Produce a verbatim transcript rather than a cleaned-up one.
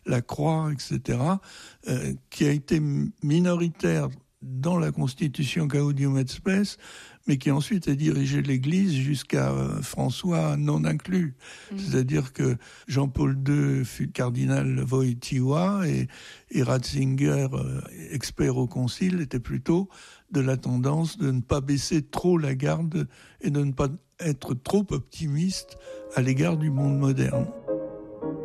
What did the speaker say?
la croix, et cetera, euh, qui a été minoritaire dans la constitution Gaudium et Spes, mais qui ensuite a dirigé l'Église jusqu'à euh, François non inclus. Mmh. C'est-à-dire que Jean-Paul deux fut cardinal Wojtyła et, et Ratzinger, euh, expert au concile, était plutôt de la tendance de ne pas baisser trop la garde et de ne pas être trop optimiste à l'égard du monde moderne.